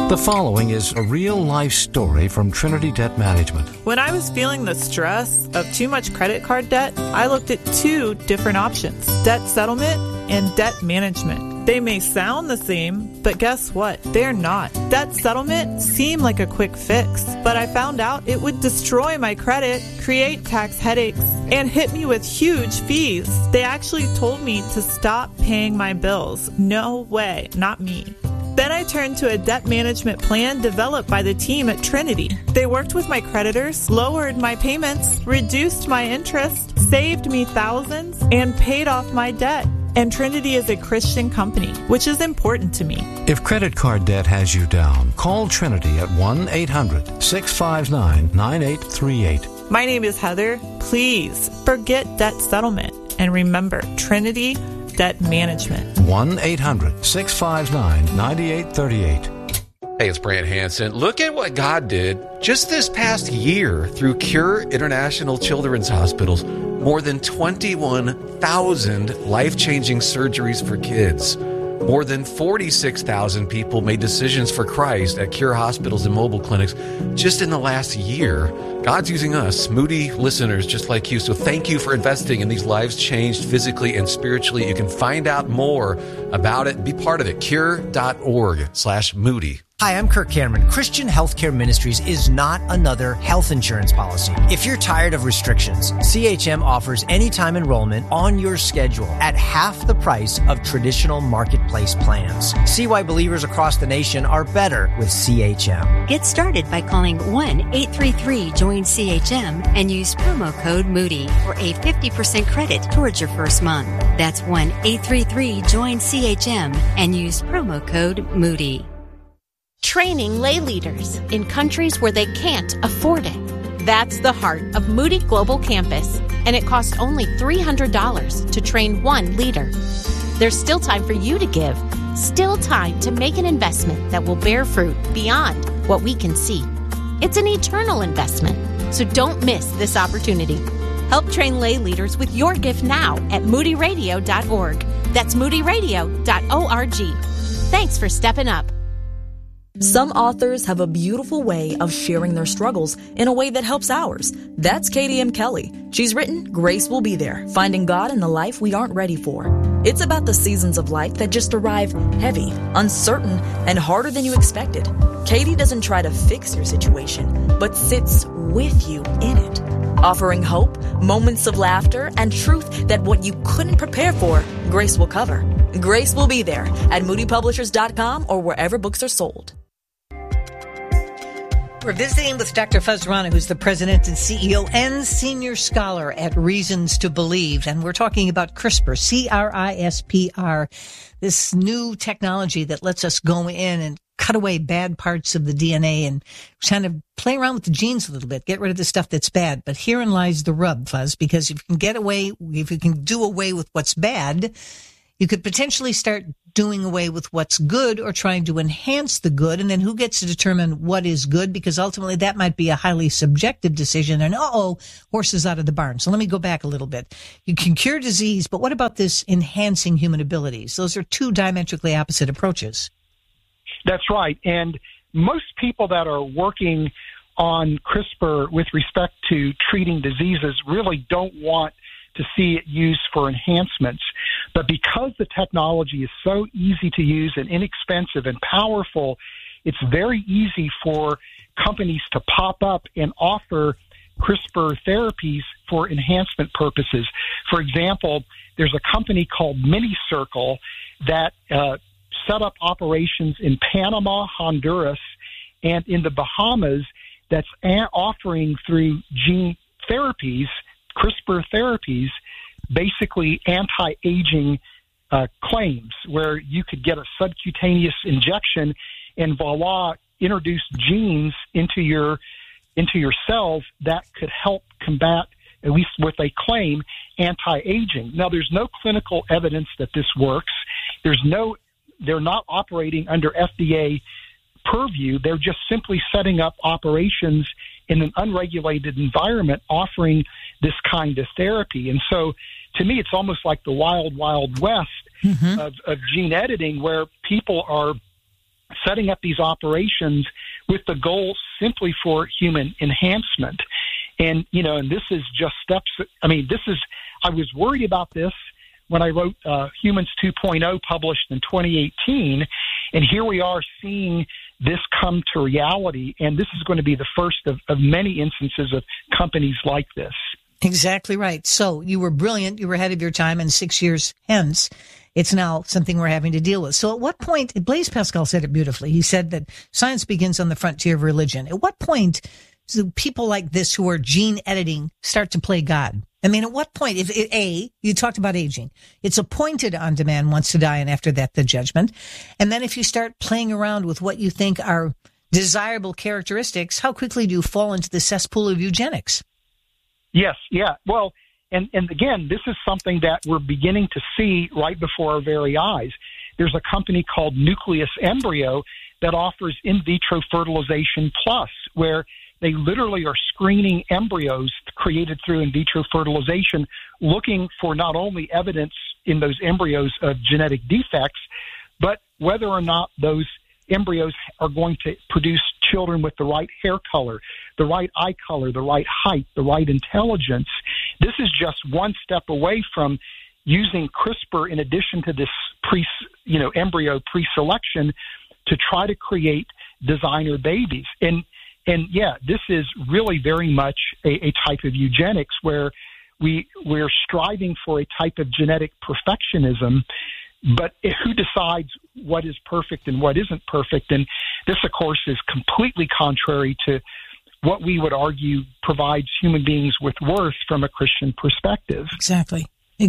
The following is a real-life story from Trinity Debt Management. When I was feeling the stress of too much credit card debt, I looked at two different options: debt settlement and debt management. They may sound the same, but guess what? They're not. Debt settlement seemed like a quick fix, but I found out it would destroy my credit, create tax headaches, and hit me with huge fees. They actually told me to stop paying my bills. No way, not me. Then I turned to a debt management plan developed by the team at Trinity. They worked with my creditors, lowered my payments, reduced my interest, saved me thousands, and paid off my debt. And Trinity is a Christian company, which is important to me. If credit card debt has you down, call Trinity at 1-800-659-9838. My name is Heather. Please forget debt settlement and remember Trinity Debt Management. 1-800-659-9838. Hey, it's Brant Hansen. Look at what God did just this past year through Cure International Children's Hospitals. More than 21,000 life-changing surgeries for kids. More than 46,000 people made decisions for Christ at Cure hospitals and mobile clinics just in the last year. God's using us, Moody listeners just like you. So thank you for investing in these lives changed physically and spiritually. You can find out more about it and be part of it. Cure.org/Moody. Hi, I'm Kirk Cameron. Christian Healthcare Ministries is not another health insurance policy. If you're tired of restrictions, CHM offers anytime enrollment on your schedule at half the price of traditional marketplace plans. See why believers across the nation are better with CHM. Get started by calling 1-833-JOIN-CHM and use promo code Moody for a 50% credit towards your first month. That's 1-833-JOIN-CHM and use promo code Moody. Training lay leaders in countries where they can't afford it. That's the heart of Moody Global Campus, and it costs only $300 to train one leader. There's still time for you to give, still time to make an investment that will bear fruit beyond what we can see. It's an eternal investment, so don't miss this opportunity. Help train lay leaders with your gift now at moodyradio.org. That's moodyradio.org. Thanks for stepping up. Some authors have a beautiful way of sharing their struggles in a way that helps ours. That's Katie M. Kelly. She's written Grace Will Be There, Finding God in the Life We Aren't Ready For. It's about the seasons of life that just arrive heavy, uncertain, and harder than you expected. Katie doesn't try to fix your situation, but sits with you in it, offering hope, moments of laughter, and truth that what you couldn't prepare for, Grace will cover. Grace Will Be There at moodypublishers.com or wherever books are sold. We're visiting with Dr. Fuz Rana, who's the president and CEO and senior scholar at Reasons to Believe. And we're talking about CRISPR, CRISPR, this new technology that lets us go in and cut away bad parts of the DNA and kind of play around with the genes a little bit, get rid of the stuff that's bad. But herein lies the rub, Fuz, because if you can do away with what's bad, you could potentially start doing away with what's good or trying to enhance the good. And then who gets to determine what is good? Because ultimately that might be a highly subjective decision. And horses out of the barn. So let me go back a little bit. You can cure disease, but what about this enhancing human abilities? Those are two diametrically opposite approaches. That's right. And most people that are working on CRISPR with respect to treating diseases really don't want to see it used for enhancements. But because the technology is so easy to use and inexpensive and powerful, it's very easy for companies to pop up and offer CRISPR therapies for enhancement purposes. For example, there's a company called MiniCircle that set up operations in Panama, Honduras, and in the Bahamas that's offering through gene therapies, CRISPR therapies, basically anti-aging claims where you could get a subcutaneous injection and voila, introduce genes into your cells that could help combat, at least what they claim, anti-aging. Now, there's no clinical evidence that this works. They're not operating under FDA purview. They're just simply setting up operations in an unregulated environment offering this kind of therapy. And so to me, it's almost like the wild, wild west of gene editing, where people are setting up these operations with the goal simply for human enhancement. And, and this is just steps. I was worried about this when I wrote Humans 2.0, published in 2018, and here we are seeing this come to reality, and this is going to be the first of many instances of companies like this. Exactly right. So you were brilliant, you were ahead of your time, and 6 years hence, it's now something we're having to deal with. So at what point, Blaise Pascal said it beautifully, he said that science begins on the frontier of religion. At what point do people like this who are gene editing start to play God? I mean, at what point, you talked about aging. It's appointed unto man once to die, and after that, the judgment. And then if you start playing around with what you think are desirable characteristics, how quickly do you fall into the cesspool of eugenics? Yes, yeah. Well, and again, this is something that we're beginning to see right before our very eyes. There's a company called Nucleus Embryo that offers in vitro fertilization plus, where they literally are screening embryos created through in vitro fertilization, looking for not only evidence in those embryos of genetic defects, but whether or not those embryos are going to produce children with the right hair color, the right eye color, the right height, the right intelligence. This is just one step away from using CRISPR in addition to this embryo pre-selection to try to create designer babies. And yeah, this is really very much a type of eugenics where we're striving for a type of genetic perfectionism, but who decides what is perfect and what isn't perfect? And this, of course, is completely contrary to what we would argue provides human beings with worth from a Christian perspective. Exactly.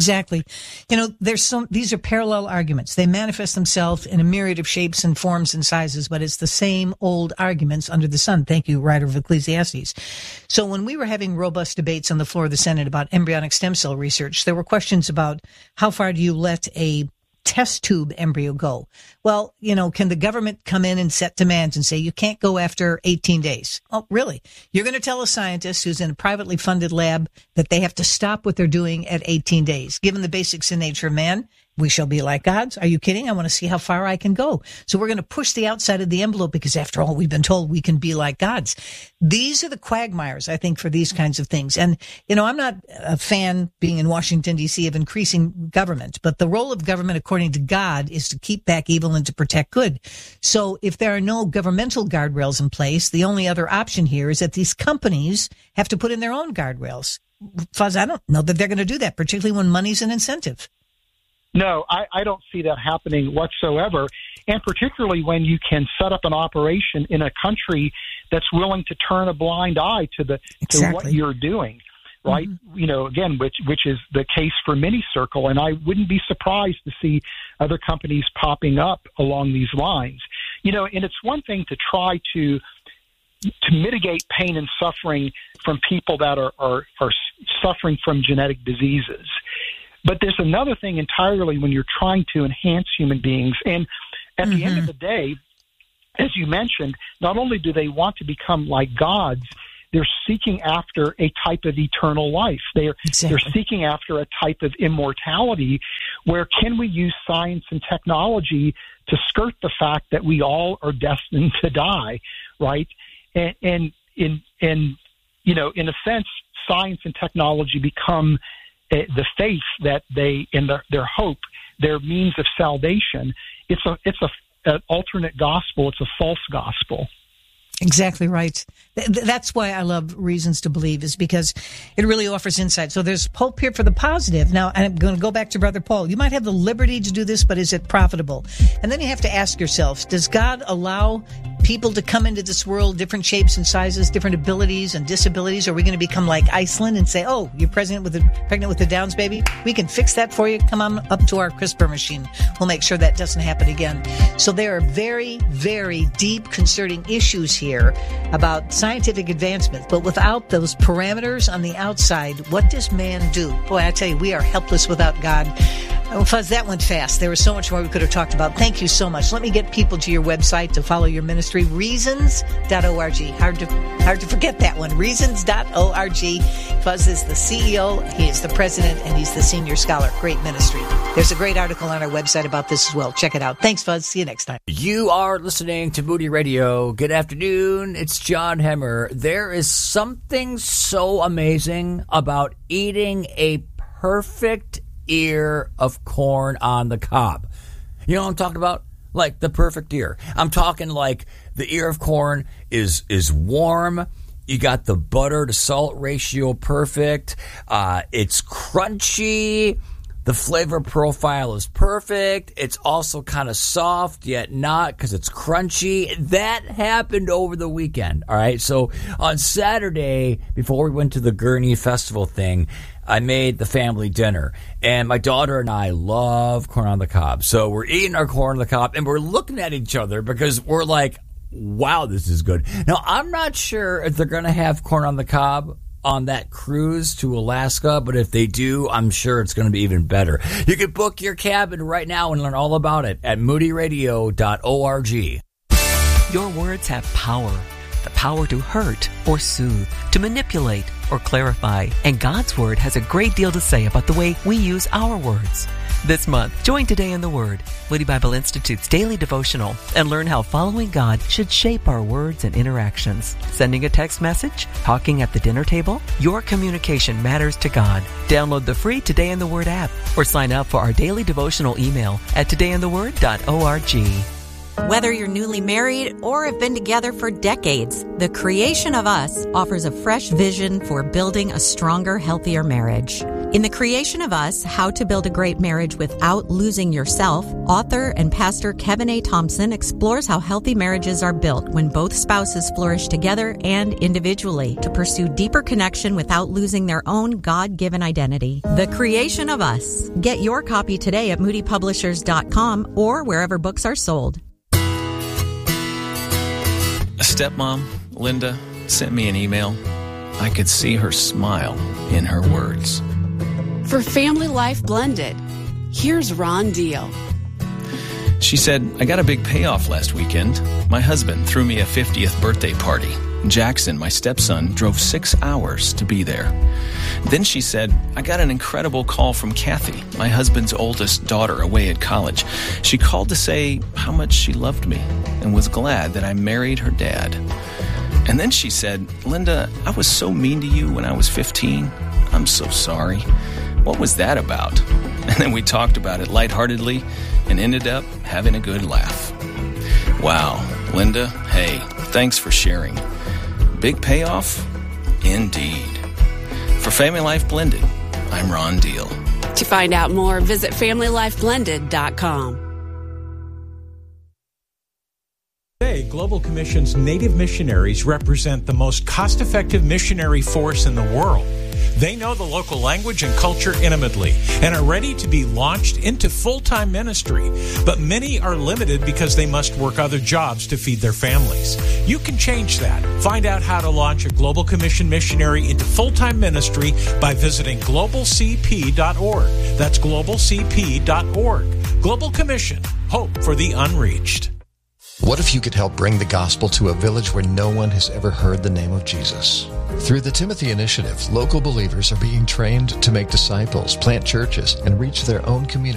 These are parallel arguments. They manifest themselves in a myriad of shapes and forms and sizes, but it's the same old arguments under the sun. Thank you, writer of Ecclesiastes. So when we were having robust debates on the floor of the Senate about embryonic stem cell research, there were questions about how far do you let a test tube embryo go? Well, can the government come in and set demands and say you can't go after 18 days? Oh, really? You're going to tell a scientist who's in a privately funded lab that they have to stop what they're doing at 18 days? Given the basics in nature of man, we shall be like gods. Are you kidding? I want to see how far I can go. So we're going to push the outside of the envelope because after all, we've been told we can be like gods. These are the quagmires, I think, for these kinds of things. And, I'm not a fan, being in Washington, D.C., of increasing government, but the role of government, according to God, is to keep back evil and to protect good. So if there are no governmental guardrails in place, the only other option here is that these companies have to put in their own guardrails. Fuzz, I don't know that they're going to do that, particularly when money's an incentive. No, I don't see that happening whatsoever, and particularly when you can set up an operation in a country that's willing to turn a blind eye to what you're doing, right? Mm-hmm. Again, which is the case for MiniCircle, and I wouldn't be surprised to see other companies popping up along these lines. And it's one thing to try to mitigate pain and suffering from people that are suffering from genetic diseases. But there's another thing entirely when you're trying to enhance human beings. And at the end of the day, as you mentioned, not only do they want to become like gods, they're seeking after a type of eternal life. They're seeking after a type of immortality where can we use science and technology to skirt the fact that we all are destined to die, right? And in a sense, science and technology become the faith that they, in their hope, their means of salvation. It's an alternate gospel. It's a false gospel. Exactly right. That's why I love Reasons to Believe, is because it really offers insight. So there's hope here for the positive. Now, I'm going to go back to Brother Paul. You might have the liberty to do this, but is it profitable? And then you have to ask yourself, does God allow people to come into this world, different shapes and sizes, different abilities and disabilities? Are we going to become like Iceland and say, oh, you're pregnant with a Downs baby? We can fix that for you. Come on up to our CRISPR machine. We'll make sure that doesn't happen again. So there are very, very deep, concerning issues here about scientific advancement, but without those parameters on the outside, what does man do? Boy, I tell you, we are helpless without God. Oh, Fuzz, that went fast. There was so much more we could have talked about. Thank you so much. Let me get people to your website to follow your ministry, reasons.org. Hard to forget that one, reasons.org. Fuzz is the CEO, he is the president, and he's the senior scholar. Great ministry. There's a great article on our website about this as well. Check it out. Thanks, Fuzz. See you next time. You are listening to Moody Radio. Good afternoon. It's John Hemmer. There is something so amazing about eating a perfect ear of corn on the cob. You know what I'm talking about? Like the perfect ear. I'm talking like the ear of corn is warm. You got the butter to salt ratio perfect. It's crunchy. The flavor profile is perfect. It's also kind of soft, yet not, because it's crunchy. That happened over the weekend, all right? So on Saturday, before we went to the Gurney Festival thing, I made the family dinner. And my daughter and I love corn on the cob. So we're eating our corn on the cob, and we're looking at each other because we're like, wow, this is good. Now, I'm not sure if they're going to have corn on the cob on that cruise to Alaska, but if they do, I'm sure it's going to be even better. You can book your cabin right now and learn all about it at moodyradio.org. Your words have power. The power to hurt or soothe, to manipulate or clarify. And God's Word has a great deal to say about the way we use our words. This month, join Today in the Word, Moody Bible Institute's daily devotional, and learn how following God should shape our words and interactions. Sending a text message? Talking at the dinner table? Your communication matters to God. Download the free Today in the Word app or sign up for our daily devotional email at todayintheword.org. Whether you're newly married or have been together for decades, The Creation of Us offers a fresh vision for building a stronger, healthier marriage. In The Creation of Us, How to Build a Great Marriage Without Losing Yourself, author and pastor Kevin A. Thompson explores how healthy marriages are built when both spouses flourish together and individually to pursue deeper connection without losing their own God-given identity. The Creation of Us. Get your copy today at moodypublishers.com or wherever books are sold. A stepmom, Linda, sent me an email. I could see her smile in her words. For Family Life Blended, here's Ron Deal. She said, I got a big payoff last weekend. My husband threw me a 50th birthday party. Jackson, my stepson, drove 6 hours to be there. Then she said, I got an incredible call from Kathy, my husband's oldest daughter away at college. She called to say how much she loved me and was glad that I married her dad. And then she said, Linda, I was so mean to you when I was 15. I'm so sorry. What was that about? And then we talked about it lightheartedly and ended up having a good laugh. Wow, Linda, hey, thanks for sharing. Big payoff? Indeed. For Family Life Blended, I'm Ron Deal. To find out more, visit FamilyLifeBlended.com. Today, Global Commission's Native missionaries represent the most cost-effective missionary force in the world. They know the local language and culture intimately and are ready to be launched into full-time ministry. But many are limited because they must work other jobs to feed their families. You can change that. Find out how to launch a Global Commission missionary into full-time ministry by visiting globalcp.org. That's globalcp.org. Global Commission. Hope for the unreached. What if you could help bring the gospel to a village where no one has ever heard the name of Jesus? Through the Timothy Initiative, local believers are being trained to make disciples, plant churches, and reach their own community.